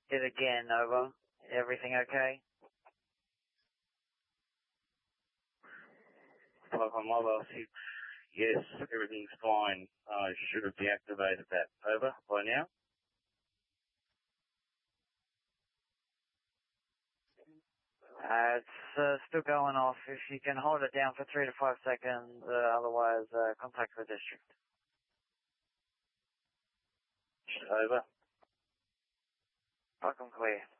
It again, over. Everything okay? Papa Mobile, yes, everything's fine. I should have deactivated that. Over, by now? It's still going off. If you can hold it down for 3 to 5 seconds, otherwise contact the district. Over. Welcome, clear.